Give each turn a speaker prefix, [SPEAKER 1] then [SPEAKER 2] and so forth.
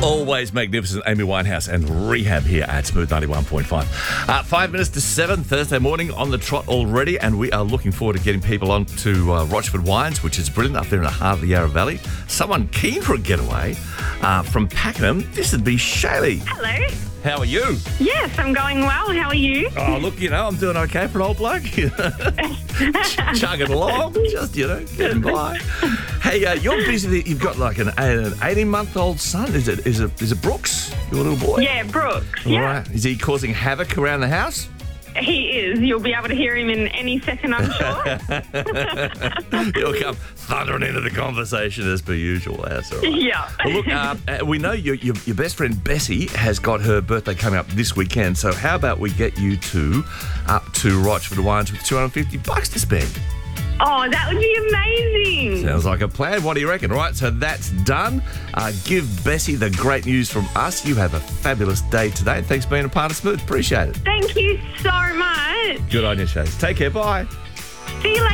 [SPEAKER 1] Always magnificent Amy Winehouse and Rehab here at Smooth 91.5. 5 minutes to 7, Thursday morning on the trot already, and we are looking forward to getting people on to Rochford Wines, which is brilliant up there in the heart of the Yarra Valley. Someone keen for a getaway from Pakenham. This would be Shaylee.
[SPEAKER 2] Hello.
[SPEAKER 1] How are you?
[SPEAKER 2] Yes, I'm going well. How are you?
[SPEAKER 1] Oh, look, I'm doing okay for an old bloke. Chugging along, just, getting by. Hey, you're busy. You've got like an 18-month-old son. Is it Brooks, your little boy?
[SPEAKER 2] Yeah, Brooks.
[SPEAKER 1] All
[SPEAKER 2] Yeah.
[SPEAKER 1] right. Is he causing havoc around the house?
[SPEAKER 2] He is. You'll be able to hear him in any second, I'm sure.
[SPEAKER 1] He'll come thundering into the conversation as per usual. That's all right.
[SPEAKER 2] Yeah.
[SPEAKER 1] Well, look, we know your best friend Bessie has got her birthday coming up this weekend. So how about we get you two up to Rochford Wines with $250 to spend?
[SPEAKER 2] Oh, that would be amazing.
[SPEAKER 1] Sounds like a plan. What do you reckon? Right, so that's done. Give Bessie the great news from us. You have a fabulous day today. Thanks for being a part of Smooth. Appreciate it.
[SPEAKER 2] Thank you so much.
[SPEAKER 1] Good on you, Shay. Take care. Bye.
[SPEAKER 2] See you later.